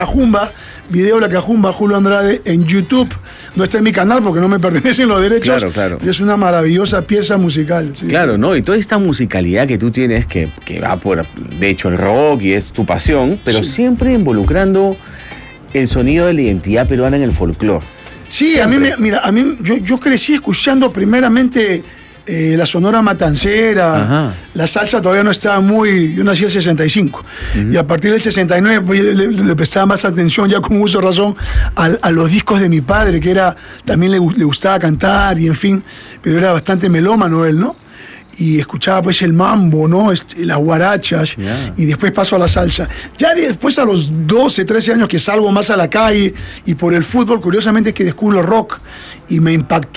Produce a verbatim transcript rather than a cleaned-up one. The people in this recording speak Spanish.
Cajumba, video de la Cajumba, Julio Andrade, en YouTube. No está en mi canal porque no me pertenecen los derechos. Claro, claro. Es una maravillosa pieza musical. Sí, claro, sí. ¿no? Y toda esta musicalidad que tú tienes, que, que va por, de hecho, el rock y es tu pasión, pero sí. siempre involucrando el sonido de la identidad peruana en el folclore. Sí, siempre. a mí, me, mira, a mí yo, yo crecí escuchando primeramente eh, la Sonora Matancera. Ajá. La salsa todavía no estaba muy... Yo nací en el sesenta y cinco. Uh-huh. Y a partir del sesenta y nueve pues, le, le prestaba más atención, ya con uso de razón, a, a los discos de mi padre, que era también le, le gustaba cantar y en fin, pero era bastante melómano él, ¿no? Y escuchaba pues el mambo, ¿no? Las guarachas, yeah. y después paso a la salsa. Ya después a los doce, trece años que salgo más a la calle y por el fútbol, curiosamente es que descubro el rock y me impactó